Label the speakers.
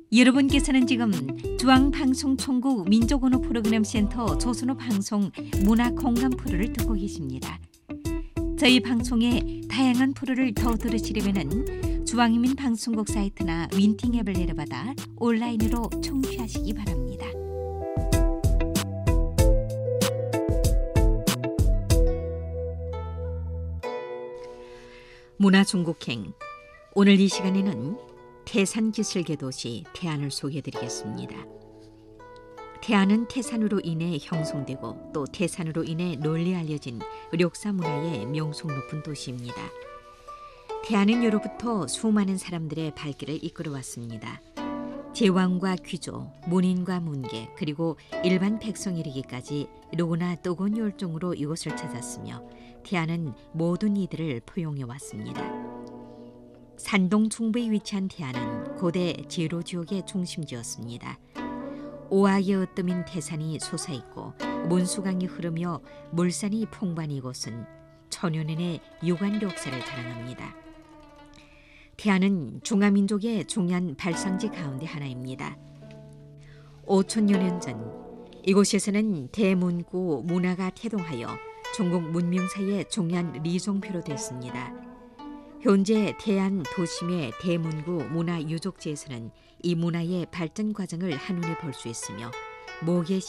Speaker 1: 여러분께서는 지금 중앙방송총국 민족언어 프로그램 센터 조선어 방송 문화 공감 프로를 듣고 계십니다. 저희 방송의 다양한 프로를 더 들으시려면 중앙인민 방송국 사이트나 윈팅 앱을 내려받아 온라인으로 청취하시기 바랍니다. 문화중국행, 오늘 이 시간에는 태산기슭의 도시 태안을 소개해드리겠습니다. 태안은 태산으로 인해 형성되고 또 태산으로 인해 널리 알려진 력사 문화의 명성 높은 도시입니다. 태안은 예로부터 수많은 사람들의 발길을 이끌어왔습니다. 제왕과 귀조, 문인과 문객, 그리고 일반 백성이 이르기까지 누구나 뜨거운 열정으로 이곳을 찾았으며 태안은 모든 이들을 포용해왔습니다. 산동 중부에 위치한 태안은 고대 제로지역의 중심지였습니다. 오하게 으뜸인 태산이 솟아있고 문수강이 흐르며 물산이 풍부한 이곳은 천여년의 유관 역사를 자랑합니다. 태안은 중화민족의 중요한 발상지 가운데 하나입니다. 5천여 년 전 이곳에서는 대문구 문화가 태동하여 중국 문명사의 중요한 리종표로 됐습니다. 현재 태안 도심의 대문구 문화유적지에서는 이 문화의 발전 과정을 한눈에 볼 수 있으며 모계